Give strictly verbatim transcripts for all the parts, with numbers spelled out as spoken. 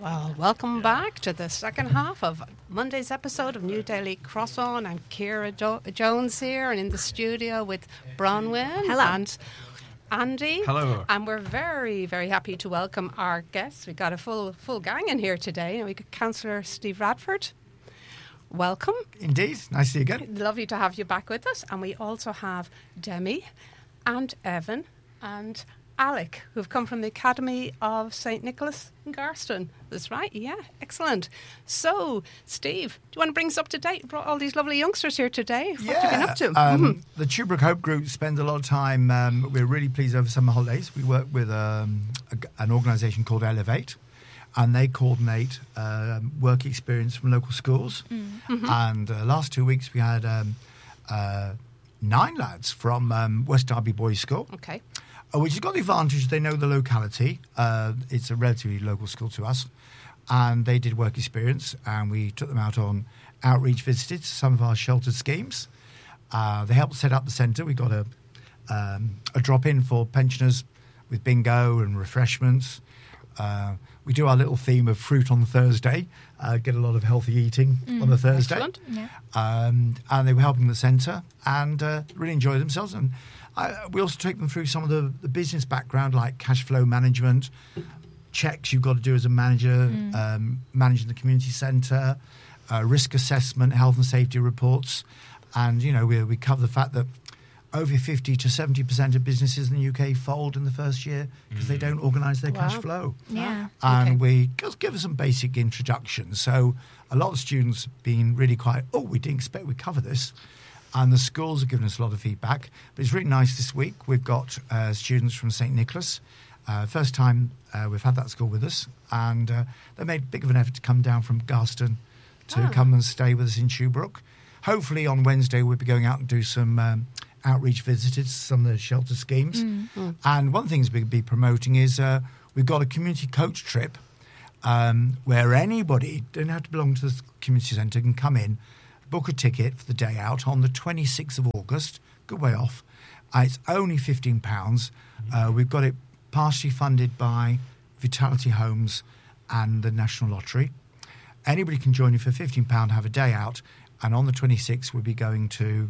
Well, welcome yeah. back to the second half of Monday's episode of New Daily Cross On. I'm Ciara jo- Jones here and in the studio with Bronwyn Hello. and Andy. Hello. And we're very, very happy to welcome our guests. We've got a full full gang in here today. And we've got Councillor Steve Radford. Welcome. Indeed. Nice to see you again. Lovely to have you back with us. And we also have Demi and Evan and Alec, who've come from the Academy of Saint Nicholas in Garston. That's right, yeah, excellent. So, Steve, do you want to bring us up to date? You brought all these lovely youngsters here today. What yeah, have you been up to? Um, mm-hmm. The Tuebrook Hope Group spends a lot of time, um, we're really pleased over summer holidays. We work with um, a, an organisation called Elevate, and they coordinate um, work experience from local schools. Mm-hmm. And uh, last two weeks we had um, uh, nine lads from um, West Derby Boys School. Okay. Which has got the advantage they know the locality. Uh, it's a relatively local school to us. And they did work experience, and we took them out on outreach visited some of our sheltered schemes. Uh, they helped set up the centre. We got a, um, a drop-in for pensioners with bingo and refreshments. Uh, we do our little theme of fruit on Thursday, uh, get a lot of healthy eating mm, on a Thursday. Excellent. Yeah. Um, and they were helping the centre and uh, really enjoyed themselves. And I, we also take them through some of the, the business background, like cash flow management, checks you've got to do as a manager, mm. um, managing the community centre, uh, risk assessment, health and safety reports. And, you know, we, we cover the fact that over fifty to seventy percent of businesses in the U K fold in the first year because mm. they don't organise their wow. cash flow. Yeah. And okay. we just give us some basic introductions. So a lot of students have been really quite, oh, we didn't expect we'd cover this. And the schools have given us a lot of feedback. But it's really nice this week. We've got uh, students from Saint Nicholas. Uh, first time uh, we've had that school with us. And uh, they made a big of an effort to come down from Garston to ah. come and stay with us in Tuebrook. Hopefully on Wednesday we'll be going out and do some um, outreach visitors, some of the shelter schemes. Mm. Mm. And one of the things we'll be promoting is uh, we've got a community coach trip um, where anybody, don't have to belong to the community centre, can come in, book a ticket for the day out on the twenty-sixth of August, good way off. Uh, it's only fifteen pounds. Uh, we've got it partially funded by Vitality Homes and the National Lottery. Anybody can join you for fifteen pounds, have a day out, and on the twenty-sixth we'll be going to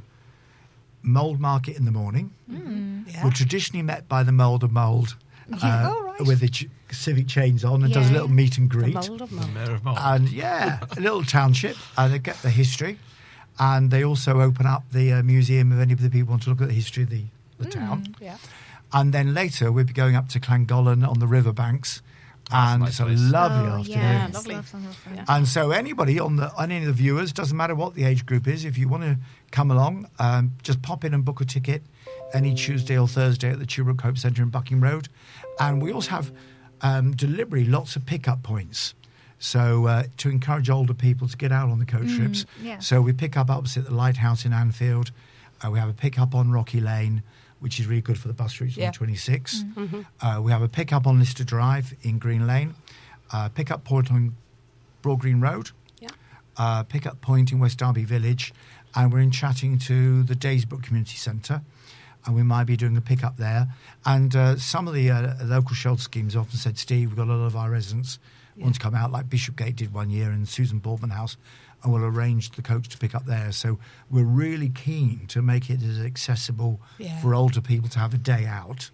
Mould Market in the morning. Mm. Yeah. We're traditionally met by the Mould of Mould uh, oh, right. with the ch- civic chains on and yeah. does a little meet and The greet. mould of The mould. Mayor of Mull. And yeah, a little township. And they get the history. And they also open up the uh, museum if any of the people want to look at the history of the, the Mm. town. Yeah. And then later we'll be going up to Llangollen on the riverbanks. And nice it's a place. lovely Oh, afternoon. yeah. Lovely. Love some of them. Yeah. And so anybody on the on any of the viewers, doesn't matter what the age group is, if you want to come along, um, just pop in and book a ticket any Tuesday or Thursday at the Tuebrook Hope Centre in Bucking Road. And we also have um, deliberately lots of pickup points. So uh, to encourage older people to get out on the coach Mm, trips. yeah. So we pick up opposite the Lighthouse in Anfield. Uh, we have a pick-up on Rocky Lane, which is really good for the bus routes Yeah. on the twenty-sixth. Mm-hmm. Uh, we have a pick-up on Lister Drive in Green Lane. Uh, pick-up point on Broad Green Road. Yeah. Uh, pick-up point in West Derby Village. And we're in chatting to the Daysbrook Community Centre. And we might be doing a pick-up there. And uh, some of the uh, local shelter schemes often said, Steve, we've got a lot of our residents Yeah. want to come out, like Bishopgate did one year and Susan Boardman House, and we'll arrange the coach to pick up there. So we're really keen to make it as accessible Yeah. for older people to have a day out.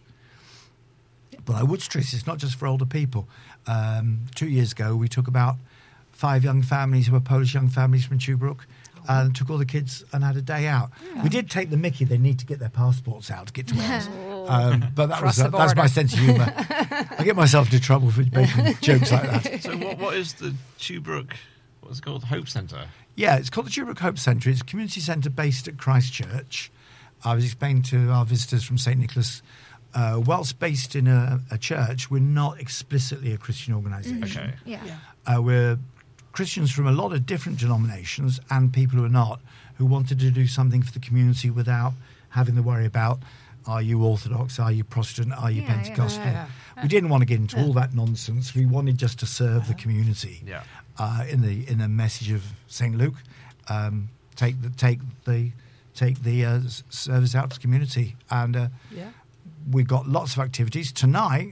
But I would stress it's not just for older people. Um, two years ago, we took about five young families who were Polish young families from Tuebrook and took all the kids and had a day out. Yeah. We did take the mickey. They need to get their passports out to get to Wales. Um, but that Cross was the uh, that's my border. sense of humour. I get myself into trouble for making jokes like that. So what, what is the Tuebrook, what's it called, Hope Centre? Yeah, it's called the Tuebrook Hope Centre. It's a community centre based at Christchurch. I was explaining to our visitors from Saint Nicholas, uh, whilst based in a, a church, we're not explicitly a Christian organisation. Okay. Yeah. Yeah. Uh, we're Christians from a lot of different denominations and people who are not, who wanted to do something for the community without having to worry about, are you Orthodox, are you Protestant, are you Yeah, yeah. Pentecostal? Yeah, yeah. We didn't want to get into all that nonsense. We wanted just to serve the community. Yeah. Uh, in the in the message of Saint Luke, um, take the take the take the uh, service out to the community, and uh, Yeah. we've got lots of activities tonight.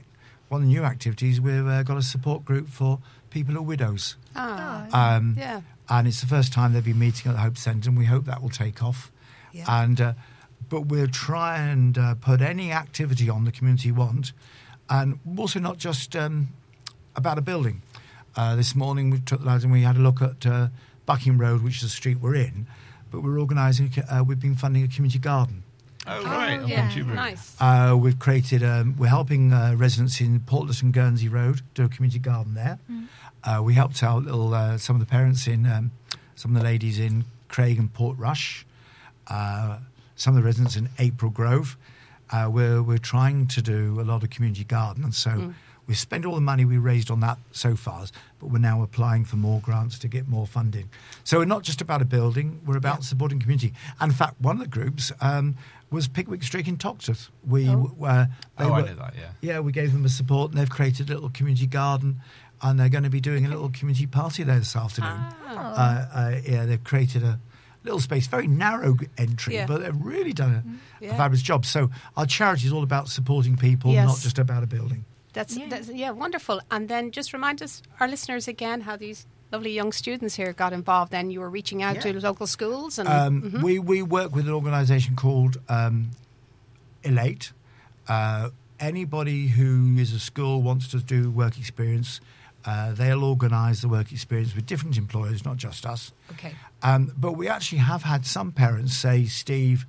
one of the new activities, we've uh, got a support group for people who are widows. Ah, Um, yeah. And it's the first time they've been meeting at the Hope Centre, and we hope that will take off. Yeah. And uh, but we'll try and uh, put any activity on the community want, and also not just um, about a building. Uh, this morning we took the lads and we had a look at uh, Buckingham Road, which is the street we're in, but we're organising. Uh, we've been funding a community garden. Oh, right. Oh, up yeah. on Tuburook. Nice. Uh, we've created. Um, we're helping uh, residents in Portless and Guernsey Road do a community garden there. Mm. Uh, we helped out little uh, some of the parents in um, some of the ladies in Craig and Portrush. Uh, some of the residents in April Grove. Uh, we're we're trying to do a lot of community garden, and so Mm. we've spent all the money we raised on that so far, but we're now applying for more grants to get more funding. So we're not just about a building; we're about Yeah. supporting community. And in fact, one of the groups um, was Pickwick Street in Toxteth. We Oh. uh, they Oh, I were- knew that, yeah. yeah, we gave them a support, and they've created a little community garden, and they're going to be doing a little community party there this afternoon. Ah. Uh, uh, yeah, they've created a little space, very narrow g- entry, Yeah. but they've really done a, Yeah. a fabulous job. So our charity is all about supporting people, Yes. not just about a building. That's Yeah. that's yeah, wonderful. And then just remind us, our listeners again, how these lovely young students here got involved. Then you were reaching out Yeah. to local schools, and Um, Mhm. we, we work with an organisation called um, Elate. Uh, anybody who is a school wants to do work experience, uh, they'll organise the work experience with different employers, not just us. okay, Um, but we actually have had some parents say, Steve,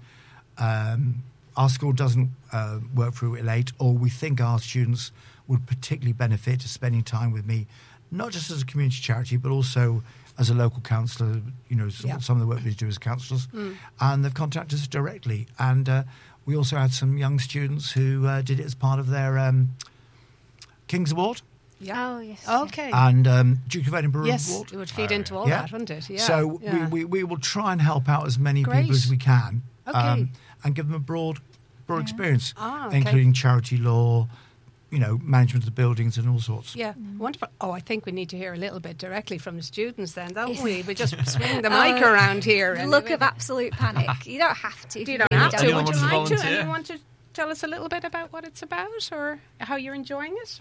um, our school doesn't uh, work through Elate, or we think our students would particularly benefit to spending time with me, not just as a community charity, but also as a local counsellor, you know, some, Yeah. some of the work we do as counsellors. Mm. And they've contacted us directly. And uh, we also had some young students who uh, did it as part of their um, King's Award yeah, Oh, yes. okay, and um, Duke of Edinburgh yes, Award. it would feed Oh, into yeah. all Yeah. that, wouldn't it? Yeah. So yeah. we, we, we will try and help out as many Great. people as we can, Okay. and give them a broad, broad Yeah. experience, Ah, okay. including charity law, you know, management of the buildings and all sorts. Yeah, Mm. wonderful. Oh, I think we need to hear a little bit directly from the students then, don't Yeah. we? We just swing the Oh, mic around here. and Look of absolute panic. You don't have to. You don't really have to. Anyone Would you wants to like to? volunteer? Anyone want to tell us a little bit about what it's about or how you're enjoying it?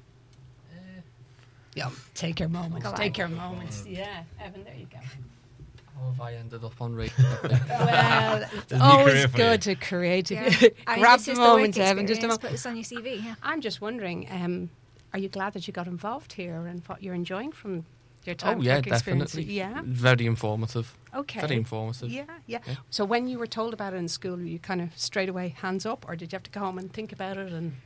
Yeah, take your moment. Go Take on. your moments. Yeah, Evan, there you go. How have I ended up on radio? Well, it's There's a new always career for good to create. Yeah. I mean, Grab this the is moment, work Evan. Just a experience, moment. Put this on your C V. Yeah. I'm just wondering, um, are you glad that you got involved here and what you're enjoying from your time? Oh yeah, work experience? definitely. Yeah. Very informative. Okay. Very informative. Yeah, yeah, Yeah. So when you were told about it in school, were you kind of straight away hands up, or did you have to go home and think about it? And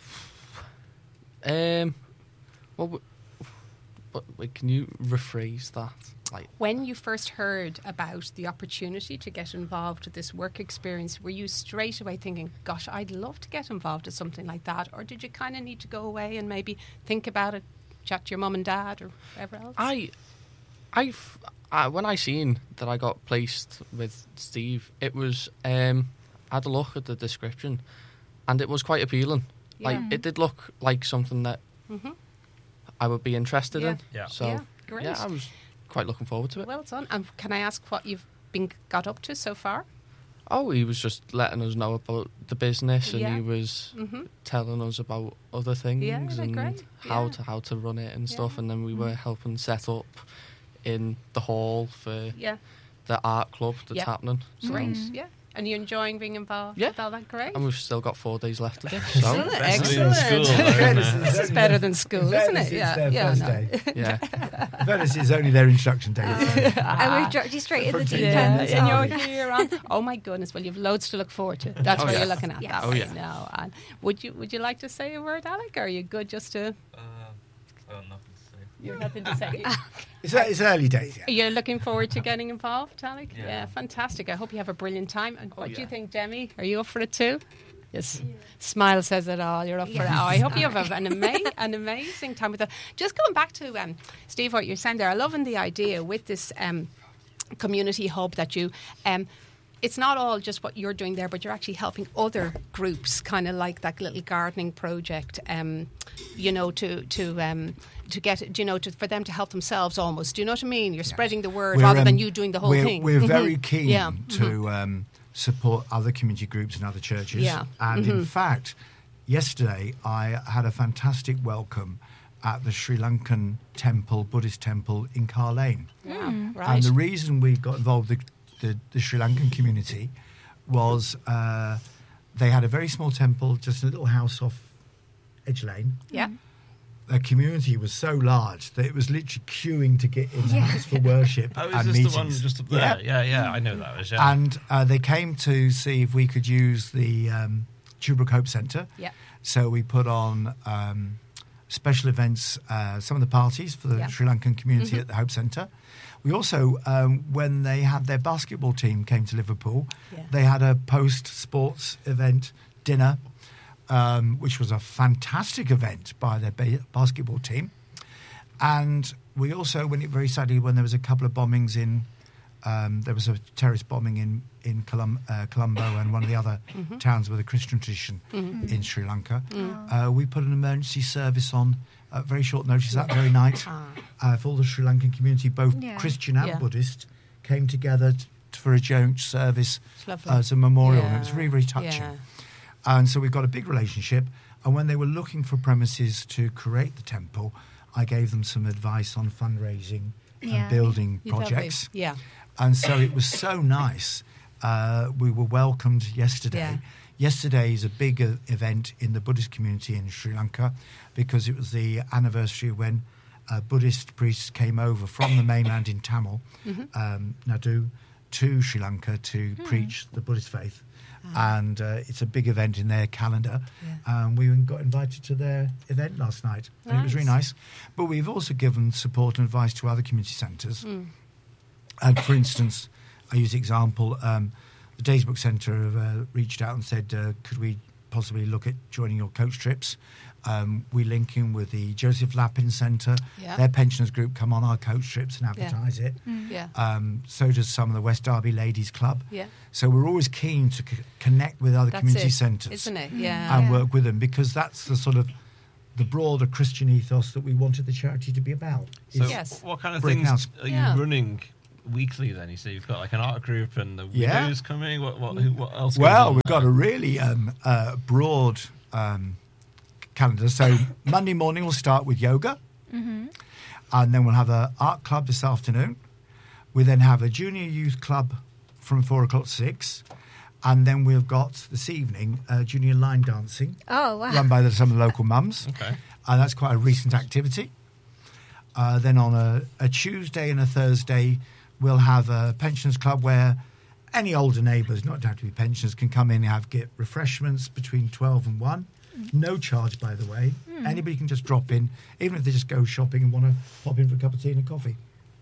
Um. Well, w- but wait, can you rephrase that? Like, when you first heard about the opportunity to get involved with this work experience, were you straight away thinking, "Gosh, I'd love to get involved with something like that," or did you kind of need to go away and maybe think about it, chat to your mum and dad or whatever else? I, I, I, when I seen that I got placed with Steve, it was um, I had a look at the description, and it was quite appealing. Like Yeah. it did look like something that Mhm. I would be interested Yeah. in. Yeah. So Yeah, great. yeah, I was quite looking forward to it. Well done. And can I ask what you've been got up to so far? Oh, he was just letting us know about the business, and Yeah. he was Mm-hmm. telling us about other things Yeah, they're and great. how Yeah. to how to run it and Yeah. stuff. And then we were helping set up in the hall for Yeah, the art club that's Yeah. happening. So, great. Mm. Yeah. And you're enjoying being involved Yeah. with all that? Great. and we've still got four days left of it. Excellent. So Better than Excellent. school, though, isn't it? This is better than school, isn't Venice it? is Yeah, their yeah. first no. day. yeah, Venice is only their instruction day. And we've dropped you straight in the deep Yeah, end. and so- you're here on. Oh my goodness! Well, you've loads to look forward to. That's Oh, what yeah. you're looking at. Yes. That Oh, way. yeah. No, and would you would you like to say a word, Alec? Or are you good just to? Uh, oh, nothing to say. You're nothing to say. It's, it's early days. Yeah. You're looking forward to getting involved, Alec? Yeah. fantastic. I hope you have a brilliant time. And what do you yeah. think, Demi? Are you up for it too? Yes. Smile says it all. You're up for it. Yes. Oh, I hope you have a- an, ama- an amazing time with it. Just going back to um, Steve, what you're saying there, I'm loving the idea with this um, community hub that you. Um, it's not all just what you're doing there, but you're actually helping other groups, kind of like that little gardening project. Um, you know, to to um, to get, you know, to, for them to help themselves almost. Do you know what I mean? You're spreading the word We're, rather um, than you doing the whole we're, thing. We're Mhm. very keen Yeah. to um, support other community groups and other churches. Yeah. And in Mhm. fact, yesterday I had a fantastic welcome at the Sri Lankan temple, Buddhist temple in Car Lane. Yeah, right. And the reason we got involved with the, the, the Sri Lankan community was uh, they had a very small temple, just a little house off Edge Lane. Yeah. The community was so large that it was literally queuing to get in the Yeah. house for worship Oh, is and this meetings. the one just up there? Yeah. Yeah, yeah, I know that was, yeah. And uh, they came to see if we could use the um, Tuebrook Hope Centre. Yeah. So we put on um, special events, uh, some of the parties for the Yeah. Sri Lankan community Mhm. at the Hope Centre. We also, um, when they had their basketball team came to Liverpool, Yeah. they had a post-sports event dinner, um, which was a fantastic event by their ba- basketball team. And we also, when it very sadly, when there was a couple of bombings in, um, there was a terrorist bombing in in Colum- uh, Colombo and one of the other Mhm. towns with a Christian tradition Mhm. in Sri Lanka. Mm. Uh, we put an emergency service on at very short notice that very night Ah. uh, for all the Sri Lankan community, both Yeah. Christian and Yeah. Buddhist, came together t- for a joint service It's lovely. as a memorial. And it was Yeah. really, really touching. Yeah. And so we've got a big relationship. And when they were looking for premises to create the temple, I gave them some advice on fundraising Yeah. and building You're lovely. projects. Yeah. And so it was so nice. Uh, we were welcomed yesterday. Yeah. Yesterday is a big uh, event in the Buddhist community in Sri Lanka because it was the anniversary when uh, Buddhist priests came over from the mainland in Tamil, Mhm. um, Nadu, to Sri Lanka to Hmm. preach the Buddhist faith. Ah. And uh, it's a big event in their calendar. Yeah. Um, we got invited to their event last night. And it was really Nice. nice. But we've also given support and advice to other community centres. Mm. And for instance, I use the example, um, the Daysbrook Centre have uh, reached out and said, uh, could we possibly look at joining your coach trips? Um, we link in with the Joseph Lappin Centre. Yeah. Their pensioners group come on our coach trips and Yeah. advertise it. Mm. Yeah. Um, so does some of the West Derby Ladies Club. Yeah. So we're always keen to c- connect with other That's community it, centres isn't it? Mm. Yeah. and Yeah. work with them because that's the sort of the broader Christian ethos that we wanted the charity to be about. So is- Yes. what kind of breaking things out. are you Yeah. running weekly then? You say you've got like an art group and the Yeah. widows coming. What what, who, what else? goes Well, on we've there? got a really um, uh, broad um, calendar. So Monday morning we'll start with yoga, Mm-hmm. and then we'll have an art club this afternoon. We then have a junior youth club from four o'clock to six, and then we've got this evening uh, junior line dancing Oh, wow. run by the, some of the local mums. Okay. And that's quite a recent activity. Uh, then on a, a Tuesday and a Thursday, we'll have a pensioners club where any older neighbours, not have to be pensioners, can come in and have get refreshments between twelve and one. No charge, by the way. Anybody can just drop in, even if they just go shopping and want to pop in for a cup of tea and a coffee.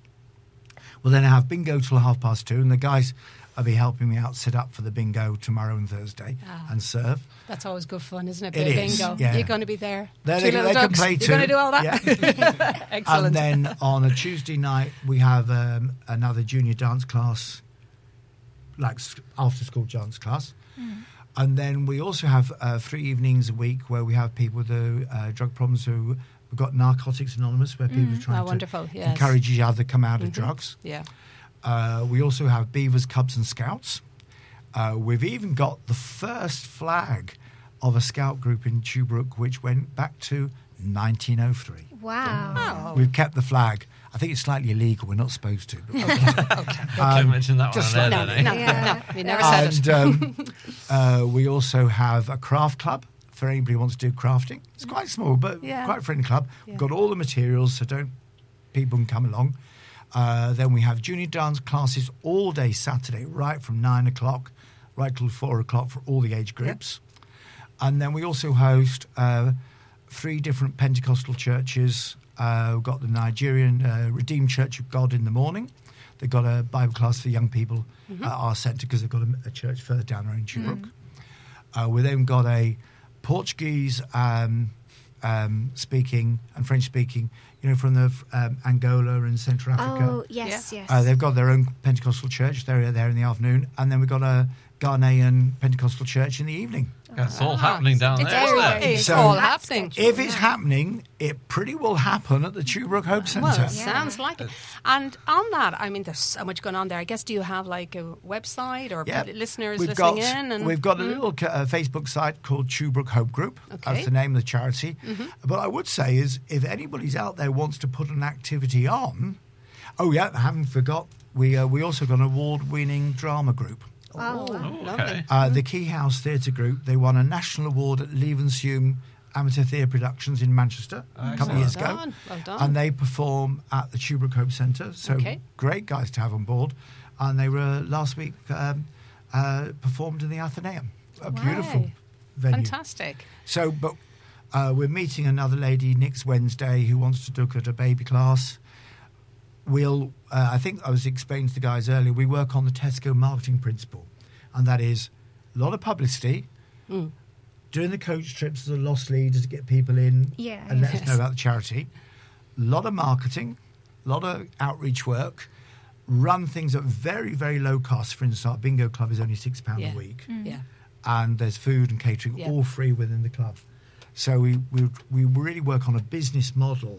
We'll then have bingo till half past two, and the guys will be helping me out set up for the bingo tomorrow and Thursday Ah. and serve. That's always good fun, isn't it? It Bit of is, bingo. yeah. You're going to be there. They- Two they- little they can ducks. play You're too. going to do all that. Yeah. Excellent. And then on a Tuesday night, we have um, another junior dance class, like s- after school dance class. And then we also have uh, three evenings a week where we have people with uh, uh, drug problems who we've got Narcotics Anonymous, where people are trying Oh, to wonderful. Yes. encourage each other to come out of Mhm. drugs. Yeah. Uh, we also have Beavers, Cubs, and Scouts. Uh, we've even got the first flag of a scout group in Tuebrook, which went back to nineteen oh three. Wow. Oh. We've kept the flag. I think it's slightly illegal. We're not supposed to. But Okay. Don't Um, mention that one just there, No, then, no, eh? Yeah. no. We never said it. and um, uh, we also have a craft club for anybody who wants to do crafting. It's quite small, but Yeah. quite a friendly club. Yeah. We've got all the materials, so don't people can come along. Uh, then we have junior dance classes all day Saturday, right from nine o'clock right till four o'clock for all the age groups. And then we also host uh, three different Pentecostal churches. Uh, we've got the Nigerian uh, Redeemed Church of God in the morning. They've got a Bible class for young people Mm-hmm. at our centre because they've got a, a church further down there in Tuebrook. Uh, we then got a Portuguese um, um, speaking and French speaking, you know, from the um, Angola and Central Africa. Oh, yes, yes. Uh, they've got their own Pentecostal church. They're there in the afternoon. And then we've got a Ghanaian Pentecostal church in the evening. It's all happening down It's there, isn't everywhere. it? It's So- all happening. If it's happening, it pretty well happen at the Chubrook Hope Well, Centre. it sounds like it. And on that, I mean, there's so much going on there. I guess, do you have like a website or Yeah. listeners we've listening got, in? And, We've got a Mm. little uh, Facebook site called Chubrook Hope Group. Okay. Mm-hmm. That's the name of the charity. But I would say is if anybody's out there wants to put an activity on, oh yeah, I haven't forgot, we, uh, we also got an award-winning drama group. Wow. Oh, Oh, lovely. okay. Uh, the Key House Theatre Group, they won a national award at Levenshulme Amateur Theatre Productions in Manchester a couple of years Well ago. done, well done. And they perform at the Chubrook Hope Centre. So Okay. great guys to have on board. And they were last week um, uh, performed in the Athenaeum, a beautiful Right. venue. Fantastic. So, but uh, we're meeting another lady next Wednesday who wants to look at a baby class. We'll, uh, I think I was explaining to the guys earlier, we work on the Tesco marketing principle, and that is a lot of publicity, Mm. doing the coach trips to the lost leaders to get people in Yeah, and let yes. us know about the charity, a lot of marketing, a lot of outreach work, run things at very, very low cost. For instance, our bingo club is only six pounds Yeah. a week, Yeah. and there's food and catering Yeah. all free within the club. So we, we we really work on a business model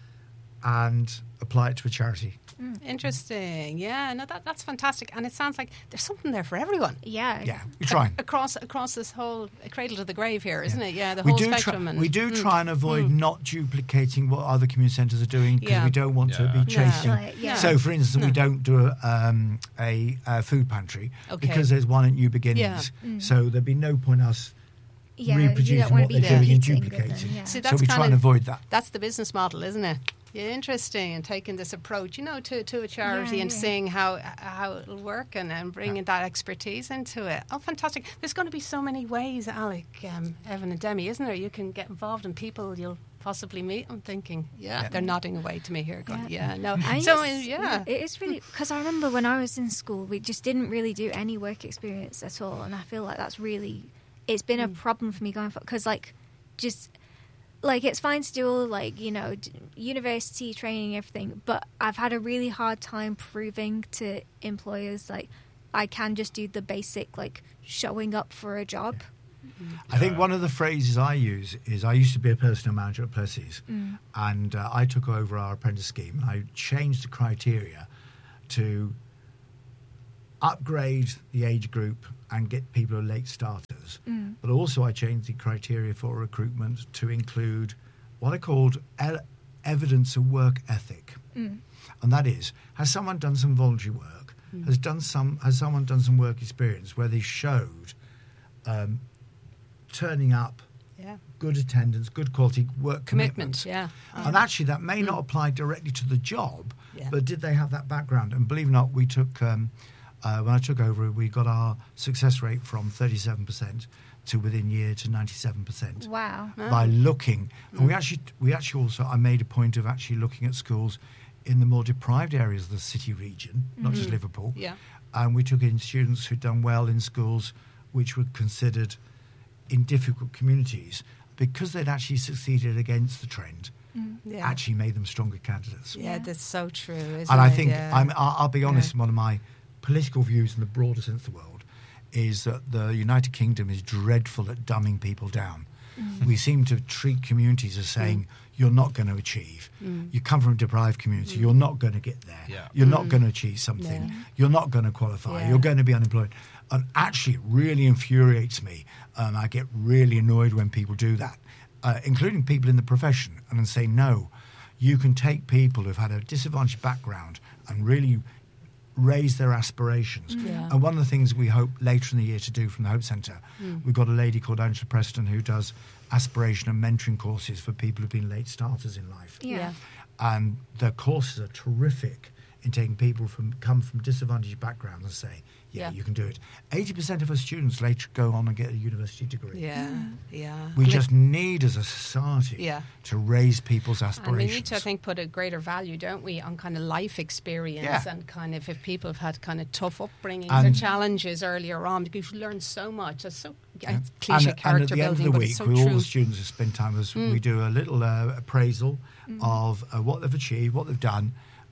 and apply it to a charity. Interesting. Yeah, no, that, that's fantastic. And it sounds like there's something there for everyone. Yeah. Yeah, we try. Across across this whole cradle to the grave here, isn't it? Yeah, the we whole do try, spectrum. and, we do Mm. try and avoid not duplicating what other community centres are doing because Yeah. we don't want to Yeah. be No. chasing. Like, yeah. So, for instance, No. we don't do a, um, a, a food pantry Okay. because there's one at New Beginnings. Yeah. So there'd be no point us Yeah, you reproducing don't want what to be they're doing and competing with them, duplicating. yeah. See, So that's we try kind and of- avoid that. That's the business model, isn't it? Yeah, interesting, and taking this approach, you know, to, to a charity Yeah, and yeah. seeing how how it'll work and, and bringing that expertise into it. Oh, fantastic! There's going to be so many ways, Alec, um, Evan, and Demi, isn't there? You can get involved in people you'll possibly meet. I'm thinking, yeah, Yeah. they're nodding away to me here. Going, yeah, Yeah. no. I So uh, just- yeah, it is really because I remember when I was in school, we just didn't really do any work experience at all, and I feel like that's really it's been a problem for me going forward because like just like it's fine to do all like you know d- university training and everything, but I've had a really hard time proving to employers like I can just do the basic like showing up for a job. I think one of the phrases I use is I used to be a personnel manager at Plessis, Mm. and uh, I took over our apprentice scheme. I changed the criteria to upgrade the age group and get people who are late starters. Mm. But also I changed the criteria for recruitment to include what I called e- evidence of work ethic. Mm. And that is, has someone done some voluntary work? Has done some? Has someone done some work experience where they showed um, turning up, yeah, good attendance, good quality work commitment? commitment. Yeah, And actually, that may not apply directly to the job, Yeah. but did they have that background? And believe it or not, we took um, uh, when I took over, we got our success rate from thirty-seven percent to within year to ninety-seven percent Wow. by looking. And we actually, we actually also, I made a point of actually looking at schools in the more deprived areas of the city region, not just Liverpool. yeah. And we took in students who'd done well in schools which were considered in difficult communities because they'd actually succeeded against the trend, Yeah. actually made them stronger candidates. Yeah, Yeah. that's so true. Isn't And I it? think, Yeah. I'm, I'll, I'll be honest, Yeah. one of my political views in the broader sense of the world is that the United Kingdom is dreadful at dumbing people down. We seem to treat communities as saying, you're not going to achieve. You come from a deprived community, you're not going to get there. Yeah. You're not going to achieve something. Yeah. You're not going to qualify. Yeah. You're going to be unemployed. And actually, it really infuriates me. Um, I get really annoyed when people do that, uh, including people in the profession, and then say, no, you can take people who've had a disadvantaged background and really raise their aspirations. Yeah. And one of the things we hope later in the year to do from the Hope Centre, we've got a lady called Angela Preston who does aspiration and mentoring courses for people who've been late starters in life. Yeah. Yeah. And the courses are terrific in taking people from come from disadvantaged backgrounds and say, yeah, Yeah. you can do it. eighty percent of our students later go on and get a university degree. Yeah, yeah. We And just it- need as a society Yeah. to raise people's and aspirations. we need to, I think, put a greater value, don't we, on kind of life experience Yeah. and kind of if people have had kind of tough upbringings And- or challenges earlier on, because you learn so much. It's so yeah. Yeah. cliche and, and at character the end of building, the but week, it's so with all true. the students who spend time with us, we do a little uh, appraisal of uh, what they've achieved, what they've done,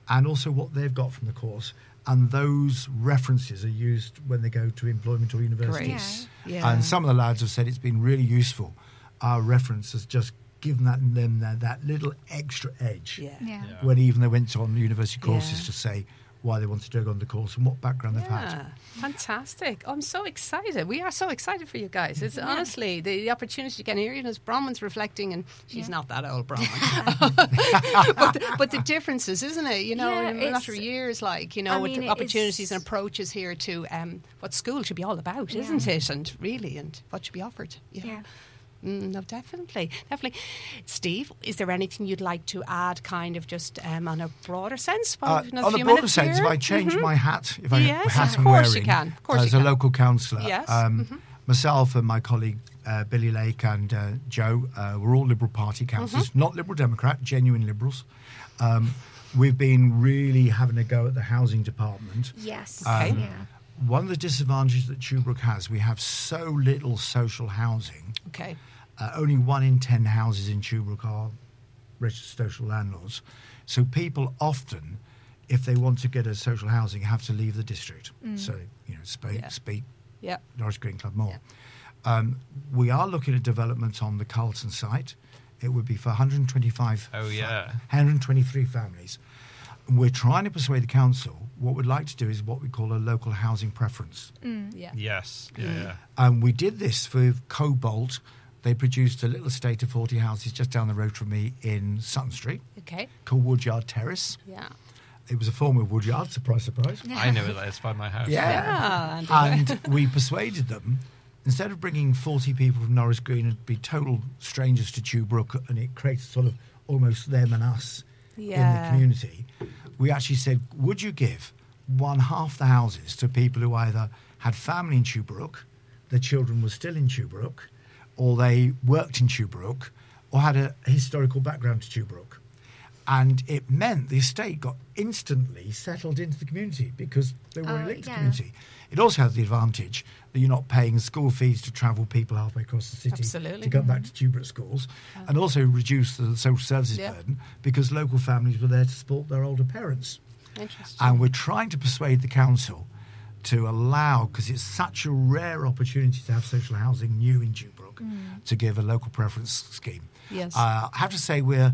and also what they've got from the course. And those references are used when they go to employment or university. Great. Yeah. And some of the lads have said it's been really useful. Our reference has just given that, them that, that little extra edge Yeah. Yeah. Yeah. when even they went on university courses Yeah. to say why they wanted to go on the course and what background they've had. Yeah, fantastic. I'm so excited. We are so excited for you guys. It's honestly the, the opportunity to get here. You know, as Bronwyn's reflecting, and she's Yeah. not that old, Bronwyn. but, the, but the differences, isn't it? You know, Yeah, in a matter of it's- years, like, you know, I with mean, the it opportunities is- and approaches here to um, what school should be all about, Yeah. isn't it? And really, and what should be offered. Yeah. Mm, no, definitely, definitely. Steve, is there anything you'd like to add, kind of just um, on a broader sense? Well, Uh, we've another on a few broader minutes sense, here. if I change Mhm. my hat, if I Yes, hat of I'm course wearing you can. Of course as you a can. local councillor, Yes, um, mhm. myself and my colleague uh, Billy Lake and uh, Joe, uh, we're all Liberal Party councillors, Mm-hmm. not Liberal Democrat, genuine Liberals. Um, we've been really having a go at the housing department. Yes. Okay. Um, Yeah. One of the disadvantages that Tuebrook has, we have so little social housing. Okay. Uh, only one in ten houses in Tuebrook are registered social landlords. So people often, if they want to get a social housing, have to leave the district. So, you know, Speak, Yeah. Speak Yeah. Norwich Green Club Mall. Um, we are looking at development on the Carlton site. It would be for one hundred twenty-five, Oh, yeah. one hundred twenty-three families. And we're trying to persuade the council. What we'd like to do is what we call a local housing preference. Yeah. Yes. Yeah, yeah. And we did this for Cobalt. They produced a little estate of forty houses just down the road from me in Sutton Street Okay. called Woodyard Terrace. Yeah. It was a former Woodyard, surprise, surprise. I know that. It's by my house. Yeah. Yeah. And we persuaded them, instead of bringing forty people from Norris Green and be total strangers to Tuebrook, and it creates sort of almost them and us in the Yeah. community, we actually said, would you give one half the houses to people who either had family in Tuebrook, their children were still in Tuebrook, or they worked in Tuebrook, or had a historical background to Tuebrook? And it meant the estate got instantly settled into the community because they were Oh, linked to the yeah. community. It also has the advantage that you're not paying school fees to travel people halfway across the city Absolutely. to come back to Tuebrook schools, and also reduce the social services Yeah. burden because local families were there to support their older parents. Interesting. And we're trying to persuade the council to allow, because it's such a rare opportunity to have social housing new in Tuebrook, to give a local preference scheme. Yes. Uh, I have to say we're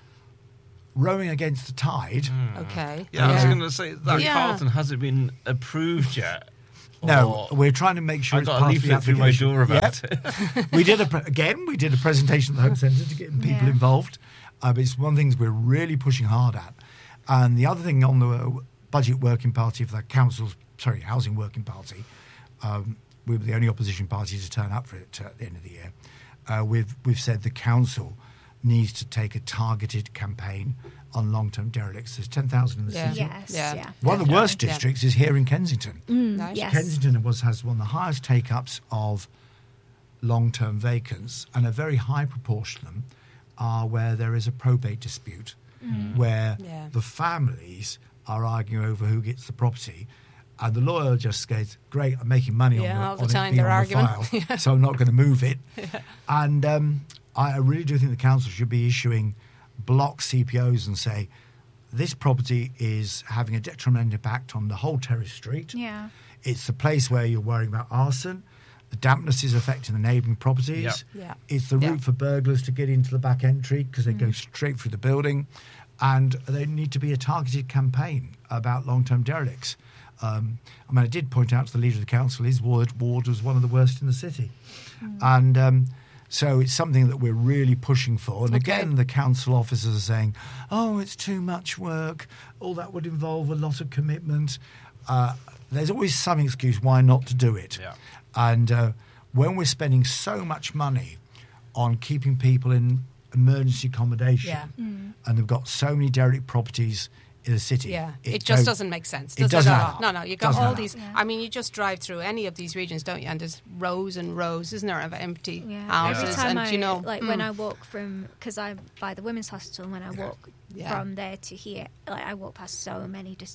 rowing against the tide. Okay. Yeah, I was Yeah. going to say that Yeah. Carlton hasn't been approved yet. No, Or- we're trying to make sure I it's got a part of the leaflet through my application. door about Yep. it. we did a pre- again. We did a presentation at the Home Centre to get people Yeah. involved. Uh, but it's one of the things we're really pushing hard at. And the other thing on the uh, budget working party for the council's sorry housing working party, um, we were the only opposition party to turn up for it at the end of the year. Uh, we've we've said the council needs to take a targeted campaign on long-term derelicts. There's ten thousand in the Yeah. city. Yes. Yeah. Yeah. One of the Yeah. worst Yeah. districts is here in Kensington. Nice. Yes. Kensington was, has one of the highest take-ups of long-term vacants, and a very high proportion of them are where there is a probate dispute, where Yeah. the families are arguing over who gets the property, and the lawyer just goes, "Great, I'm making money Yeah, on, all the, the on time it being they're on arguing." the file, Yeah. so I'm not going to move it." And um, I really do think the council should be issuing block C P Os and say, this property is having a detrimental impact on the whole terrace street. Yeah. It's the place where you're worrying about arson. The dampness is affecting the neighbouring properties. Yep. Yeah. It's the Yeah. route for burglars to get into the back entry because they go straight through the building. And there need to be a targeted campaign about long-term derelicts. Um, I mean, I did point out to the leader of the council his ward, ward was one of the worst in the city. And um, so it's something that we're really pushing for. And Okay. again, the council officers are saying, oh, it's too much work. All that would involve a lot of commitment. Uh, there's always some excuse why not to do it. Yeah. And uh, when we're spending so much money on keeping people in emergency accommodation, Yeah. and they've got so many derelict properties in the city, Yeah, it, just don't- doesn't make sense. it Does doesn't at add all? up. No, no, you got Doesn't all add up. these. Yeah. I mean, you just drive through any of these regions, don't you? And there's rows and rows, isn't there, of empty Yeah. houses? Every time and I you know, like when mm, I walk from because I'm by the women's hospital, when I walk Yeah. from there to here, like I walk past so many just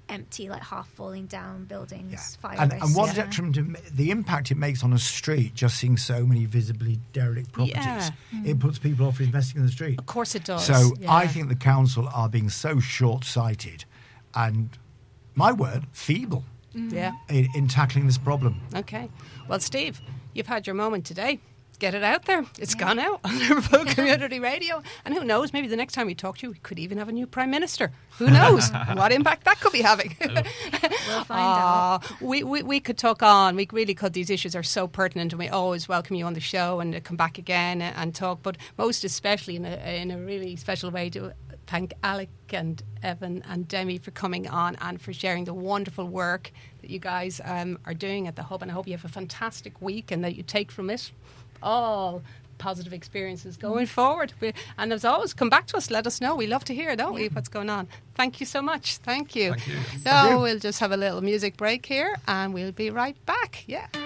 empty, like half falling down buildings, Yeah. fire And, risk. and what yeah. detriment, the impact it makes on a street, just seeing so many visibly derelict properties, Yeah. it puts people off investing in the street. Of course it does. So yeah. I think the council are being so short-sighted and, my word, feeble Yeah. in, in tackling this problem. Okay. Well, Steve, you've had your moment today. Get it out there. It's gone out on Liverpool Community Radio. And who knows, maybe the next time we talk to you, we could even have a new Prime Minister. Who knows what impact that could be having? We'll find Aw, out. we, we, we could talk on. We really could. These issues are so pertinent, and we always welcome you on the show and uh, come back again and, and talk. But most especially in a, in a really special way to thank Alec and Evan and Demi for coming on and for sharing the wonderful work that you guys um, are doing at the Hub. And I hope you have a fantastic week and that you take from it all positive experiences going forward. We, and as always, come back to us, let us know. We love to hear, don't we, what's going on. Thank you so much. Thank you. Thank you. So we'll just have a little music break here and we'll be right back. Yeah.